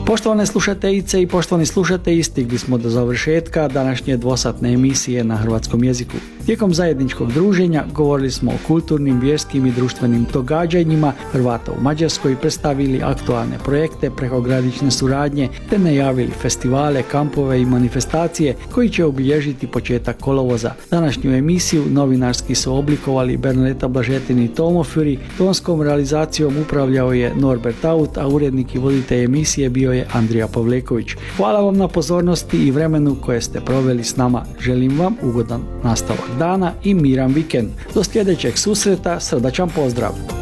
Poštovane slušateljice i poštovani slušatelji, stigli smo do završetka današnje dvosatne emisije na hrvatskom jeziku. Tijekom zajedničkog druženja govorili smo o kulturnim, vjerskim i društvenim događanjima Hrvata u Mađarskoj, predstavili aktualne projekte prekogranične suradnje te najavili festivale, kampove i manifestacije koji će obilježiti početak kolovoza. Današnju emisiju novinarski su oblikovali Bernadeta Blažetin i Tomo Fury, tonskom realizacijom upravljao je Norbert Aut, a urednik i voditelj emisije bio je Andrija Pavleković. Hvala vam na pozornosti i vremenu koje ste proveli s nama. Želim vam ugodan nastavak dana i miran vikend. Do sljedećeg susreta, srdačan pozdrav!